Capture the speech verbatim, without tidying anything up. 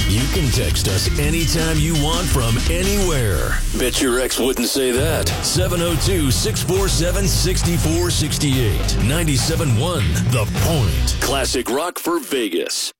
You can text us anytime you want from anywhere. Bet your ex wouldn't say that. seven oh two, six four seven, six four six eight. ninety-seven point one The Point. Classic rock for Vegas.